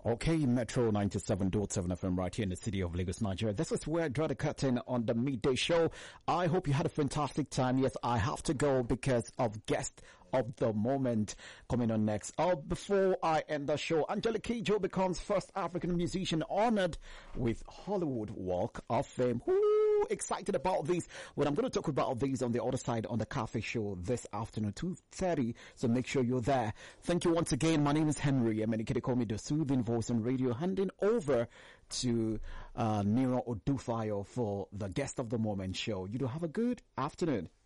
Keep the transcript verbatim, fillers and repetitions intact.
Okay, Metro ninety-seven point seven F M right here in the city of Lagos, Nigeria. This is where I draw the curtain on the midday show. I hope you had a fantastic time. Yes, I have to go because of guest of the moment coming on next. Oh, before I end the show, Angelique Kidjo becomes first African musician honored with Hollywood Walk of Fame. Woo, excited about this. Well, I'm going to talk about this on the other side on the cafe show this afternoon, two thirty. So make sure you're there. Thank you once again. My name is Henry. I'm going call me the soothing voice on radio, handing over to uh, Nero Odufayo for the guest of the moment show. You do have a good afternoon.